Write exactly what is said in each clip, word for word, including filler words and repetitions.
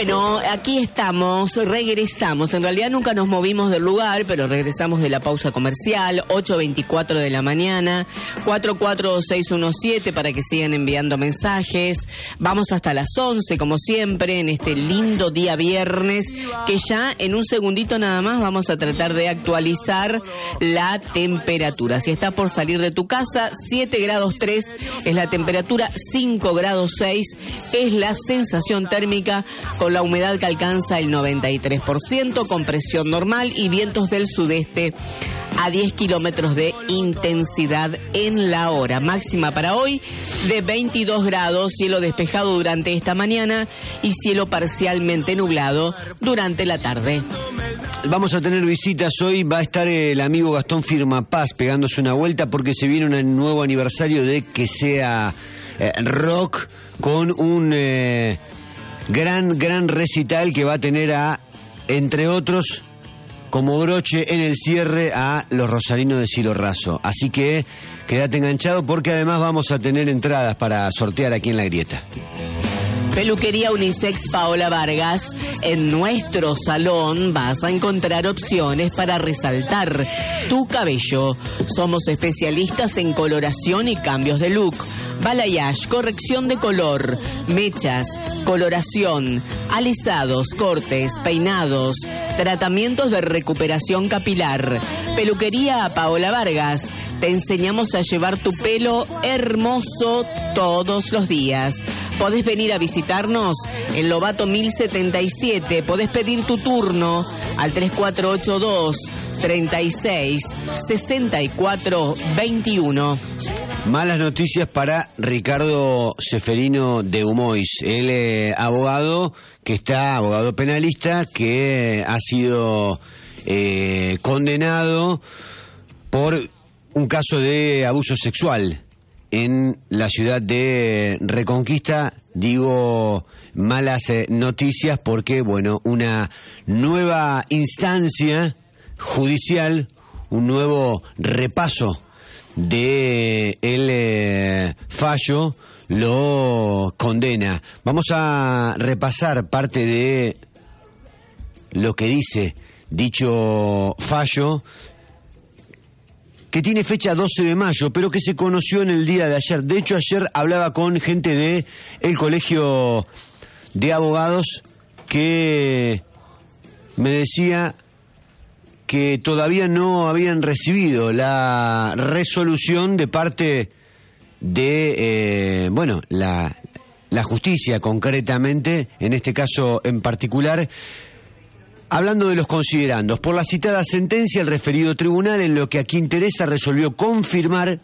Bueno, aquí estamos, regresamos. En realidad nunca nos movimos del lugar, pero regresamos de la pausa comercial, ocho veinticuatro de la mañana, cuatro cuatro seis uno siete para que sigan enviando mensajes. Vamos hasta las once, como siempre, en este lindo día viernes, que ya en un segundito nada más vamos a tratar de actualizar la temperatura. Si estás por salir de tu casa, siete grados tres es la temperatura, cinco grados seis es la sensación térmica, con la humedad que alcanza el noventa y tres por ciento, con presión normal y vientos del sudeste a diez kilómetros de intensidad en la hora. Máxima para hoy de veintidós grados, cielo despejado durante esta mañana y cielo parcialmente nublado durante la tarde. Vamos a tener visitas hoy, va a estar el amigo Gastón Firmapaz pegándose una vuelta porque se viene un nuevo aniversario de Que Sea eh, Rock, con un eh, gran, gran recital que va a tener a, entre otros, como broche en el cierre, a los rosarinos de Cielo Raso. Así que quédate enganchado porque además vamos a tener entradas para sortear aquí en La Grieta. Peluquería Unisex Paola Vargas. En nuestro salón vas a encontrar opciones para resaltar tu cabello. Somos especialistas en coloración y cambios de look. Balayage, corrección de color, mechas, coloración, alisados, cortes, peinados, tratamientos de recuperación capilar. Peluquería Paola Vargas. Te enseñamos a llevar tu pelo hermoso todos los días. Podés venir a visitarnos en Lobato mil setenta y siete. Podés pedir tu turno al tres cuatro ocho dos, treinta y seis, sesenta y cuatro veintiuno. Malas noticias para Ricardo Ceferino de Humois, el eh, abogado que está, abogado penalista, que ha sido eh, condenado por un caso de abuso sexual en la ciudad de Reconquista. Digo malas eh, noticias porque, bueno, una nueva instancia judicial, un nuevo repaso de el eh, fallo lo condena. Vamos a repasar parte de lo que dice dicho fallo, que tiene fecha doce de mayo, pero que se conoció en el día de ayer. De hecho, ayer hablaba con gente de el Colegio de Abogados que me decía que todavía no habían recibido la resolución de parte de, eh, bueno, la, la justicia concretamente, en este caso en particular. Hablando de los considerandos, por la citada sentencia, el referido tribunal, en lo que aquí interesa, resolvió confirmar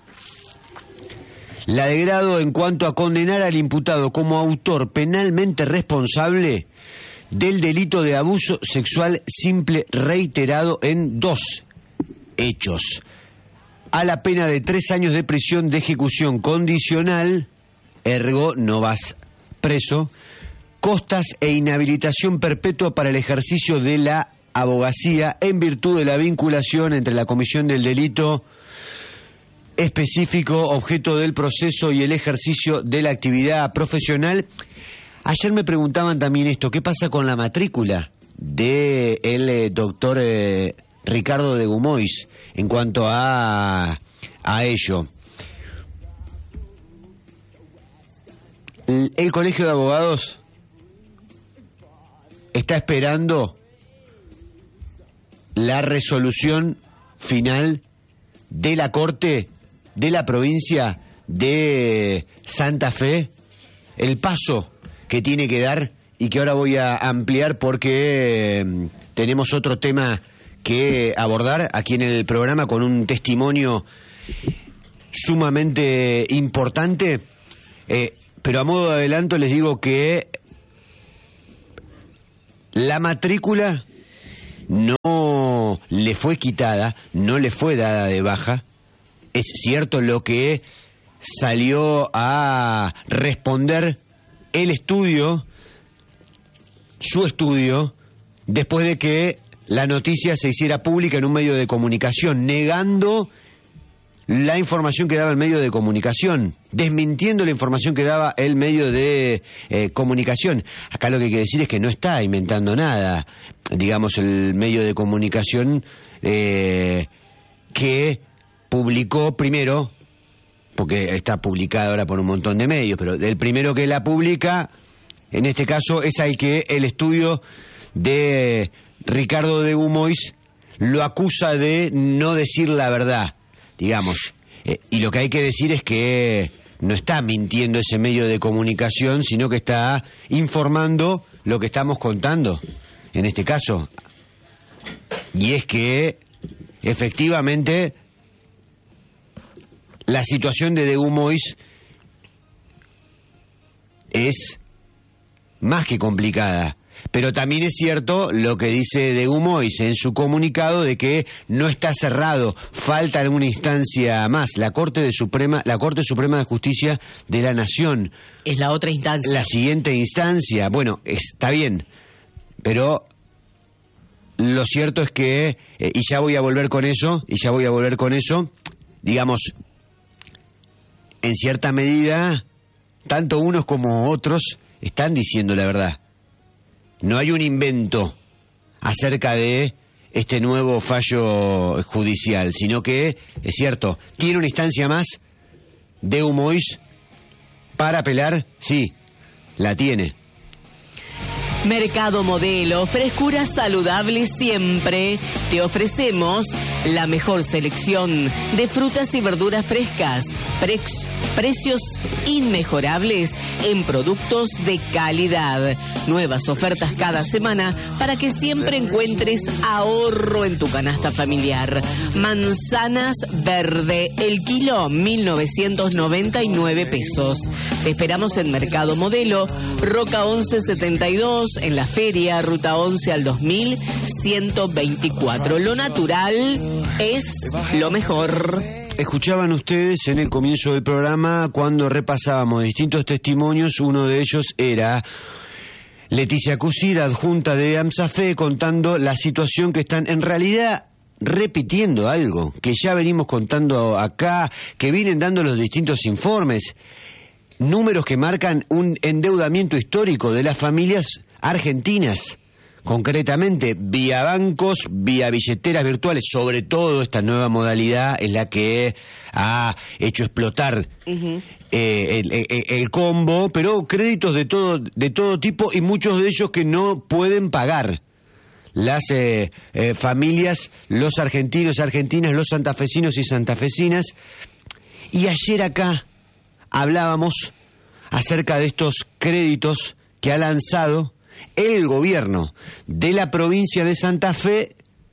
la de grado en cuanto a condenar al imputado como autor penalmente responsable del delito de abuso sexual simple reiterado en dos hechos, a la pena de tres años de prisión de ejecución condicional, ergo no vas preso, costas e inhabilitación perpetua para el ejercicio de la abogacía en virtud de la vinculación entre la comisión del delito específico objeto del proceso y el ejercicio de la actividad profesional. Ayer me preguntaban también esto, ¿qué pasa con la matrícula de el eh, doctor eh, Ricardo de Humois en cuanto a, a ello? El, el Colegio de Abogados está esperando la resolución final de la Corte de la provincia de Santa Fe, el paso que tiene que dar y que ahora voy a ampliar porque eh, tenemos otro tema que abordar aquí en el programa con un testimonio sumamente importante, eh, pero a modo de adelanto les digo que la matrícula no le fue quitada, no le fue dada de baja. Es cierto lo que salió a responder el estudio, su estudio, después de que la noticia se hiciera pública en un medio de comunicación, negando la información que daba el medio de comunicación, desmintiendo la información que daba el medio de eh, comunicación. Acá lo que hay que decir es que no está inventando nada, digamos, el medio de comunicación eh, que publicó primero, porque está publicada ahora por un montón de medios, pero el primero que la publica, en este caso, es al que el estudio de Ricardo de Humois lo acusa de no decir la verdad, digamos. Eh, y lo que hay que decir es que no está mintiendo ese medio de comunicación, sino que está informando lo que estamos contando, en este caso. Y es que, efectivamente, la situación de De Humois es más que complicada. Pero también es cierto lo que dice De Humois en su comunicado de que no está cerrado, falta alguna instancia más. La Corte de Suprema, la Corte Suprema de Justicia de la Nación. Es la otra instancia. La siguiente instancia, bueno, está bien, pero lo cierto es que, eh, y ya voy a volver con eso, y ya voy a volver con eso, digamos, en cierta medida, tanto unos como otros están diciendo la verdad. No hay un invento acerca de este nuevo fallo judicial, sino que, es cierto, tiene una instancia más de Humois para apelar, sí, la tiene. Mercado Modelo, frescura saludable siempre. Te ofrecemos la mejor selección de frutas y verduras frescas, pre precios inmejorables en productos de calidad. Nuevas ofertas cada semana para que siempre encuentres ahorro en tu canasta familiar. Manzanas verde, el kilo, mil novecientos noventa y nueve pesos. Te esperamos en Mercado Modelo, Roca once setenta y dos, en la feria, ruta once al dos mil ciento veinticuatro. Lo natural es lo mejor. Escuchaban ustedes en el comienzo del programa cuando repasábamos distintos testimonios. Uno de ellos era Leticia Cusir, adjunta de AMSAFE, contando la situación que están en realidad repitiendo algo que ya venimos contando acá, que vienen dando los distintos informes, números que marcan un endeudamiento histórico de las familias argentinas, concretamente vía bancos, vía billeteras virtuales. Sobre todo esta nueva modalidad es la que ha hecho explotar uh-huh. eh, el, el, el combo, pero créditos de todo de todo tipo, y muchos de ellos que no pueden pagar las eh, eh, familias, los argentinos, argentinas, los santafesinos y santafesinas. Y ayer acá hablábamos acerca de estos créditos que ha lanzado el gobierno de la provincia de Santa Fe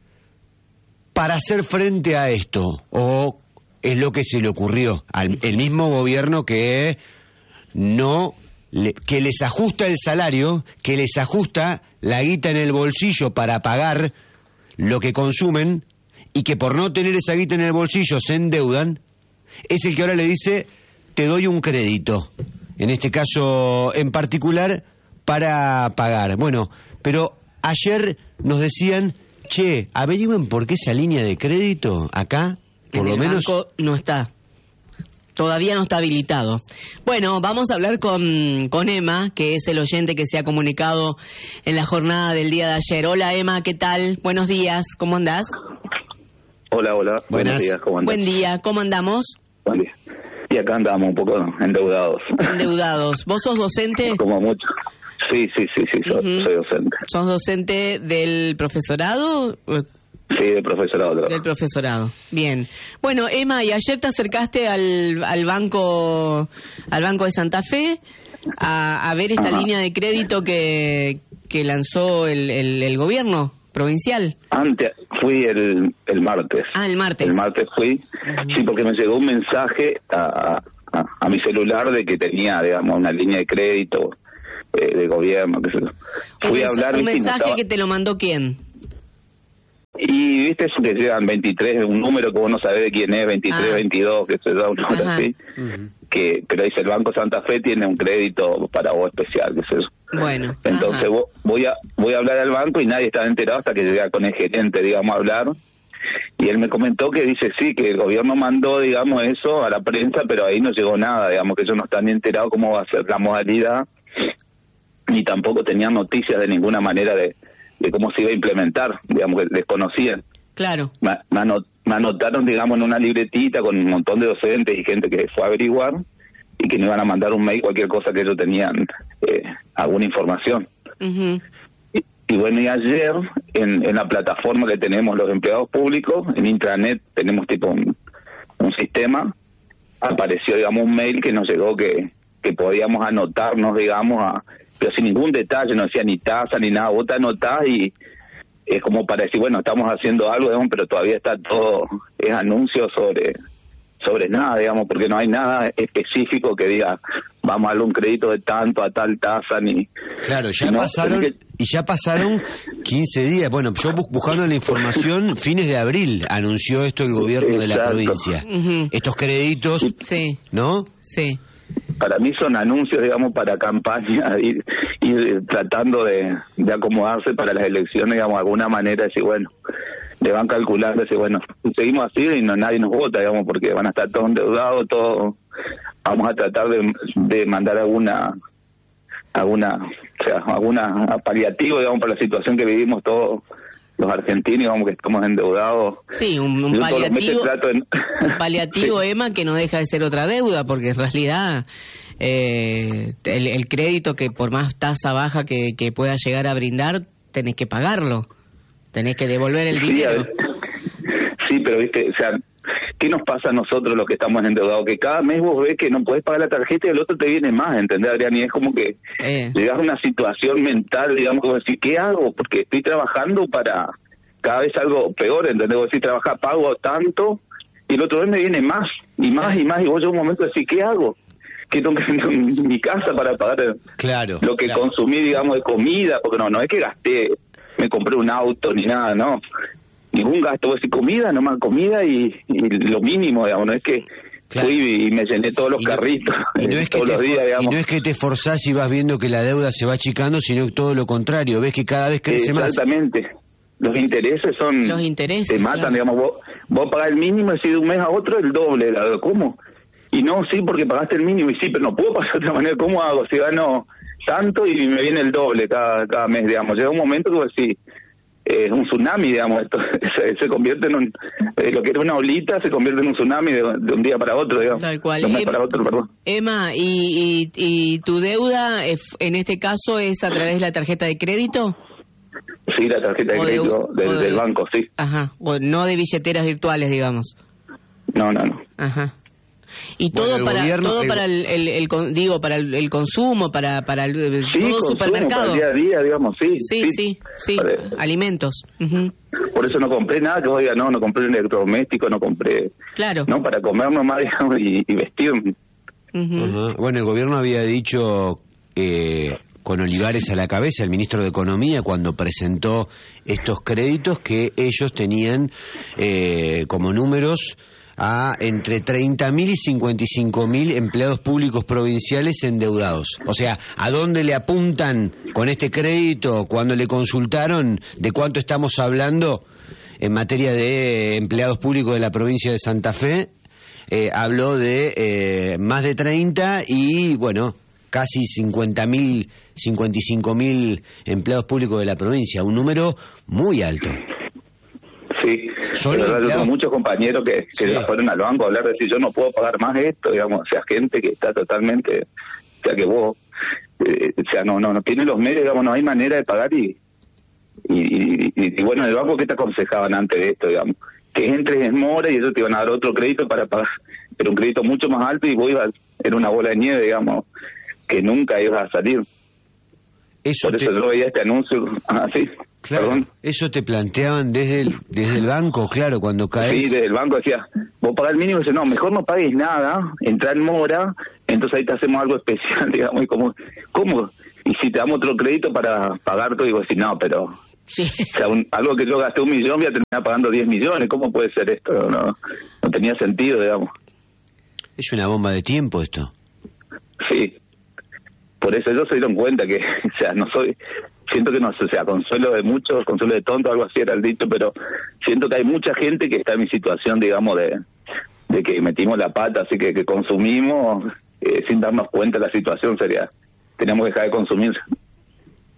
para hacer frente a esto, o es lo que se le ocurrió al el mismo gobierno que no le, que les ajusta el salario, que les ajusta la guita en el bolsillo para pagar lo que consumen, y que por no tener esa guita en el bolsillo se endeudan. Es el que ahora le dice: te doy un crédito, en este caso en particular, para pagar. Bueno, pero ayer nos decían: che, averigüen por qué esa línea de crédito acá, por en lo el menos... banco no está. Todavía no está habilitado. Bueno, vamos a hablar con, con Emma, que es el oyente que se ha comunicado en la jornada del día de ayer. Hola, Emma, ¿qué tal? Buenos días, ¿cómo andás? Hola, hola. Buenas. Buenos días, ¿cómo andás? Buen día, ¿cómo andamos? Buen día. Y acá andamos un poco endeudados. Endeudados. ¿Vos sos docente? Como mucho. Sí, sí, sí, sí, soy, Uh-huh. soy docente. ¿Sos docente del profesorado? Sí, del profesorado. Del profesorado. Bien. Bueno, Emma, y ayer te acercaste al, al banco al banco de Santa Fe a, a ver esta Ajá. línea de crédito que, que lanzó el, el, el gobierno provincial. Antes, fui el, el martes. Ah, el martes. El martes fui, sí, porque me llegó un mensaje a, a, a mi celular de que tenía, digamos, una línea de crédito eh, de gobierno, qué sé yo. Fui un a hablar... Un ¿viste? mensaje Estaba... que te lo mandó ¿quién? Y viste eso que llegan veintitrés, un número que vos no sabés de quién es, veintitrés, Ah. veintidós, que se da un número Ajá. así, uh-huh. que pero dice el Banco Santa Fe tiene un crédito para vos especial, qué sé yo. Bueno. Entonces vos, voy a voy a hablar al banco y nadie estaba enterado hasta que llegué con el gerente, digamos, a hablar, Y él me comentó que dice sí, que el gobierno mandó, digamos, eso a la prensa, pero ahí no llegó nada, digamos, que ellos no están ni enterados cómo va a ser la modalidad, ni tampoco tenían noticias de ninguna manera de, de cómo se iba a implementar, digamos, que desconocían. Claro. Me, me, anot, me anotaron, digamos, en una libretita con un montón de docentes y gente que fue a averiguar, y que me iban a mandar un mail, cualquier cosa que ellos tenían, eh, alguna información. Uh-huh. Y bueno, y ayer, en, en la plataforma que tenemos los empleados públicos, en intranet tenemos tipo un, un sistema, apareció, digamos, un mail que nos llegó que, que podíamos anotarnos, digamos, a, pero sin ningún detalle, no decía ni tasa ni nada, vos te anotás y es como para decir, bueno, estamos haciendo algo, digamos, pero todavía está todo, es anuncio sobre... sobre nada, digamos, porque no hay nada específico que diga vamos a darle un crédito de tanto a tal tasa ni... Claro, ya no, pasaron que... y ya pasaron quince días. Bueno, yo bu buscando la información, fines de abril anunció esto el gobierno Exacto. de la provincia. Uh-huh. Estos créditos, sí. ¿no? Sí. Para mí son anuncios, digamos, para campaña y, y tratando de, de acomodarse para las elecciones, digamos, de alguna manera, decir, bueno, le van calculando, decir, bueno, seguimos así y no nadie nos vota, digamos, porque van a estar todos endeudados, todos, vamos a tratar de, de mandar alguna, alguna, o sea, alguna paliativo, digamos, para la situación que vivimos todos los argentinos, digamos, que estamos endeudados. Sí, un, un paliativo, de... un paliativo, sí. Emma, que no deja de ser otra deuda, porque en realidad eh, el, el crédito que por más tasa baja que, que pueda llegar a brindar, tenés que pagarlo. Tenés que devolver el sí, dinero. Sí, pero viste, o sea, ¿qué nos pasa a nosotros los que estamos endeudados? Que cada mes vos ves que no podés pagar la tarjeta y el otro te viene más, ¿entendés, Adrián? Y es como que eh. llegas a una situación mental, digamos, como decir, ¿qué hago? Porque estoy trabajando para cada vez algo peor, ¿entendés? Vos decís, trabajar, pago tanto y el otro mes me viene más y más y más y vos llega un momento de decir, ¿qué hago? Que tengo que tener en mi casa para pagar claro, lo que claro. consumí, digamos, de comida, porque no, no es que gasté... me compré un auto ni nada, no, ningún gasto, voy a decir comida, nomás comida y, y lo mínimo, digamos, no es que claro. fui y me llené todos los y carritos no, y no es todos que los te, días, digamos. Y no es que te forzás y vas viendo que la deuda se va achicando, sino todo lo contrario, ves que cada vez crece Exactamente. más. Exactamente, los intereses son, los intereses, te matan, claro. digamos, vos, vos pagás el mínimo y si de un mes a otro el doble, ¿cómo? Y no, sí, porque pagaste el mínimo y sí, pero no puedo pagar de otra manera, ¿cómo hago? Si gano tanto y me viene el doble cada, cada mes, digamos, llega un momento que vos decís, es eh, un tsunami, digamos, esto se, se convierte en un, eh, lo que era una olita se convierte en un tsunami de, de un día para otro, digamos. Tal cual. De un mes Emma, para otro, perdón. Emma, ¿y, y, y tu deuda es, en este caso es a través de la tarjeta de crédito? Sí, la tarjeta de, de crédito de, de, del banco, sí. Ajá, o no de billeteras virtuales, digamos. No, no, no. Ajá. Y todo bueno, para gobierno, todo el... para el, el, el, el digo para el, el consumo, para para el, sí, todo consumo, supermercado. Para el día a día, digamos, sí. Sí, sí, sí, sí para... alimentos. Uh-huh. Por eso no compré nada, que oiga, no, no compré un electrodoméstico, no compré... Claro. No, para comer nomás, digamos, y, y vestirme. Uh-huh. Uh-huh. Bueno, el gobierno había dicho... Eh... con Olivares a la cabeza, el ministro de Economía, cuando presentó estos créditos, que ellos tenían eh, como números a entre treinta mil y cincuenta y cinco mil empleados públicos provinciales endeudados. O sea, ¿a dónde le apuntan con este crédito? Cuando le consultaron de cuánto estamos hablando en materia de empleados públicos de la provincia de Santa Fe, eh, habló de eh, más de treinta y, bueno, casi cincuenta mil, cincuenta y cinco mil empleados públicos de la provincia, un número muy alto. Sí, de verdad, yo tengo muchos compañeros que, que sí. ya fueron al banco a hablar de decir, yo no puedo pagar más esto, digamos, o sea, gente que está totalmente, o sea, que vos, eh, o sea, no no no tiene los medios, digamos, no hay manera de pagar y y, y, y, y bueno, en el banco, ¿qué te aconsejaban antes de esto, digamos? Que entres en mora y ellos te iban a dar otro crédito para pagar, pero un crédito mucho más alto y vos ibas, era una bola de nieve, digamos, que nunca ibas a salir. Eso Por te... eso yo veía este anuncio así. Claro, perdón. Eso te planteaban desde el, desde el banco, claro, cuando caes. Sí, desde el banco decía, vos pagás el mínimo, y dice, no, mejor no pagues nada, entra en mora, entonces ahí te hacemos algo especial, digamos, y como, ¿cómo? Y si te damos otro crédito para pagar todo, digo, sí, no, pero... Sí. O sea, un, algo que yo gasté un millón, voy a terminar pagando diez millones, ¿cómo puede ser esto? No, no tenía sentido, digamos. Es una bomba de tiempo esto. Sí. Por eso ellos se dieron cuenta que, o sea, no soy, siento que no sé, o sea, consuelo de muchos, consuelo de tonto, algo así era el dicho, pero siento que hay mucha gente que está en mi situación, digamos, de, de que metimos la pata, así que, que consumimos eh, sin darnos cuenta de la situación, sería, teníamos que dejar de consumir